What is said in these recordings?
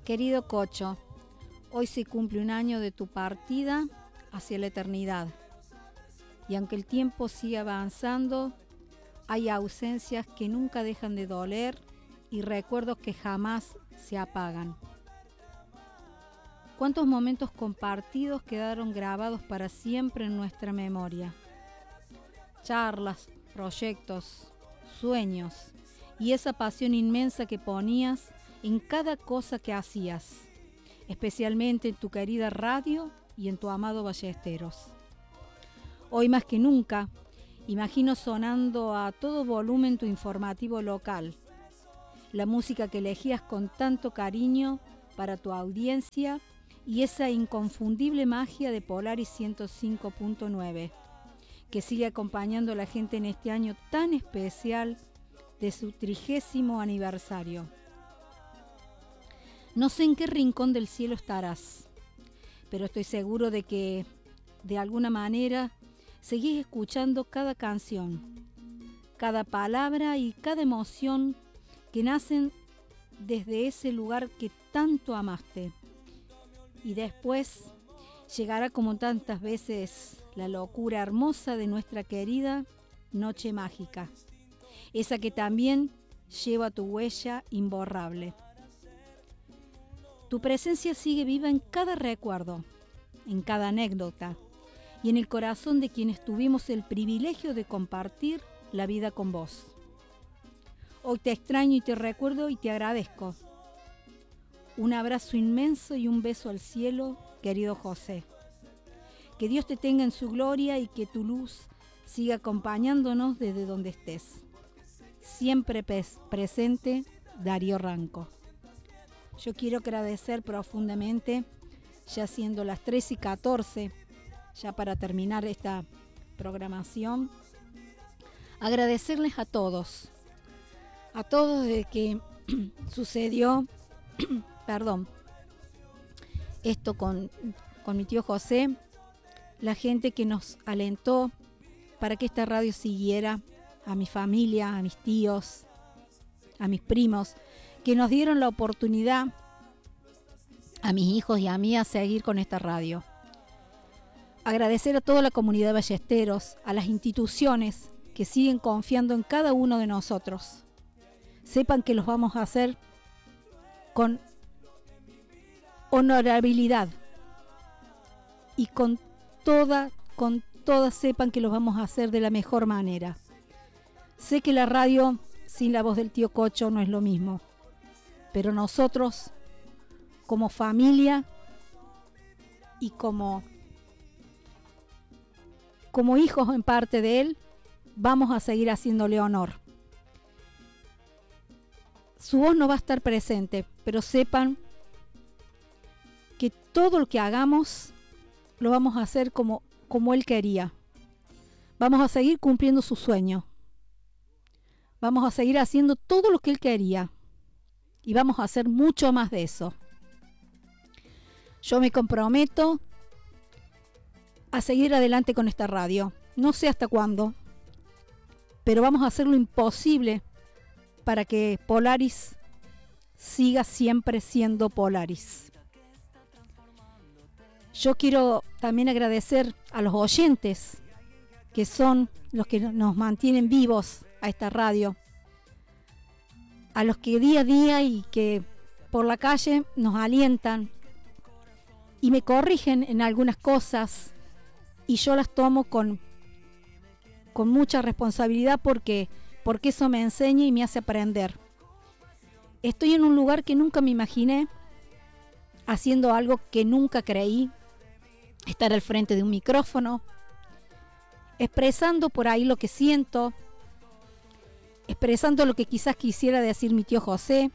Querido Cocho, hoy se cumple un año de tu partida hacia la eternidad. Y aunque el tiempo sigue avanzando, hay ausencias que nunca dejan de doler y recuerdos que jamás se apagan. ¿Cuántos momentos compartidos quedaron grabados para siempre en nuestra memoria? Charlas, proyectos, sueños y esa pasión inmensa que ponías en cada cosa que hacías, especialmente en tu querida radio y en tu amado Ballesteros. Hoy más que nunca, imagino sonando a todo volumen tu informativo local, la música que elegías con tanto cariño para tu audiencia y esa inconfundible magia de Polaris 105.9, que sigue acompañando a la gente en este año tan especial de su 30º aniversario. No sé en qué rincón del cielo estarás, pero estoy seguro de que, de alguna manera, seguís escuchando cada canción, cada palabra y cada emoción que nacen desde ese lugar que tanto amaste. Y después llegará como tantas veces la locura hermosa de nuestra querida Noche Mágica, esa que también lleva tu huella imborrable. Tu presencia sigue viva en cada recuerdo, en cada anécdota y en el corazón de quienes tuvimos el privilegio de compartir la vida con vos. Hoy te extraño y te recuerdo y te agradezco. Un abrazo inmenso y un beso al cielo, querido José. Que Dios te tenga en su gloria y que tu luz siga acompañándonos desde donde estés. Siempre presente, Darío Ranco. Yo quiero agradecer profundamente, ya siendo las 3:14, ya para terminar esta programación, agradecerles a todos desde que sucedió, esto con mi tío José, la gente que nos alentó para que esta radio siguiera, a mi familia, a mis tíos, a mis primos, que nos dieron la oportunidad, a mis hijos y a mí, a seguir con esta radio. Agradecer a toda la comunidad de Ballesteros, a las instituciones que siguen confiando en cada uno de nosotros. Sepan que los vamos a hacer con honorabilidad y con toda sepan que los vamos a hacer de la mejor manera. Sé que la radio sin la voz del tío Cocho no es lo mismo, pero nosotros, como familia y como hijos en parte de él, vamos a seguir haciéndole honor. Su voz no va a estar presente, pero sepan que todo lo que hagamos lo vamos a hacer como él quería. Vamos a seguir cumpliendo su sueño. Vamos a seguir haciendo todo lo que él quería. Y vamos a hacer mucho más de eso. Yo me comprometo a seguir adelante con esta radio. No sé hasta cuándo, pero vamos a hacer lo imposible para que Polaris siga siempre siendo Polaris. Yo quiero también agradecer a los oyentes, que son los que nos mantienen vivos a esta radio, a los que día a día y que por la calle nos alientan y me corrigen en algunas cosas, y yo las tomo con mucha responsabilidad porque eso me enseña y me hace aprender. Estoy en un lugar que nunca me imaginé, haciendo algo que nunca creí, estar al frente de un micrófono, expresando por ahí lo que siento, expresando lo que quizás quisiera decir mi tío José.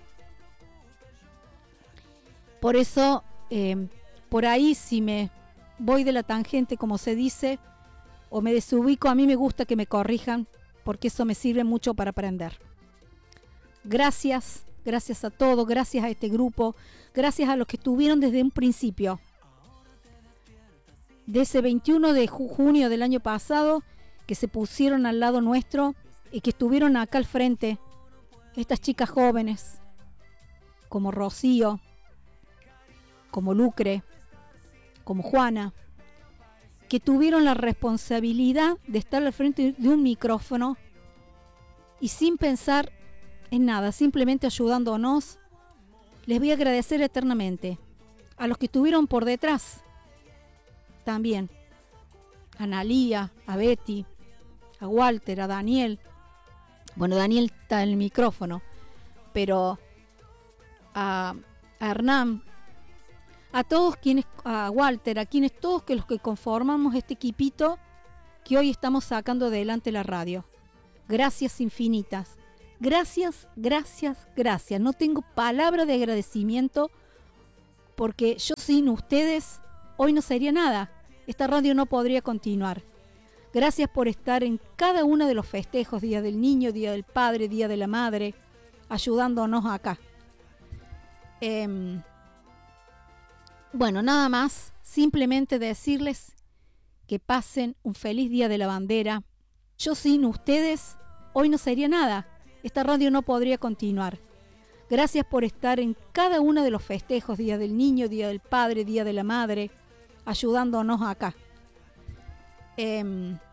Por eso, por ahí, si me voy de la tangente, como se dice, o me desubico, a mí me gusta que me corrijan, porque eso me sirve mucho para aprender. Gracias a todos, gracias a este grupo, gracias a los que estuvieron desde un principio. De ese 21 de junio del año pasado, que se pusieron al lado nuestro y que estuvieron acá al frente, estas chicas jóvenes, como Rocío, como Lucre, como Juana, que tuvieron la responsabilidad de estar al frente de un micrófono y sin pensar en nada, simplemente ayudándonos. Les voy a agradecer eternamente. A los que estuvieron por detrás también, a Analía, a Betty, a Walter, a Daniel. Bueno, Daniel está en el micrófono, pero a Hernán, a todos quienes, a Walter, a quienes todos que los que conformamos este equipito que hoy estamos sacando adelante la radio. Gracias infinitas. Gracias, gracias, gracias. No tengo palabra de agradecimiento porque yo sin ustedes hoy no sería nada. Esta radio no podría continuar. Gracias por estar en cada uno de los festejos, Día del Niño, Día del Padre, Día de la Madre, ayudándonos acá. Bueno, nada más, simplemente decirles que pasen un feliz Día de la Bandera. Yo sin ustedes hoy no sería nada. Esta radio no podría continuar. Gracias por estar en cada uno de los festejos, Día del Niño, Día del Padre, Día de la Madre, ayudándonos acá.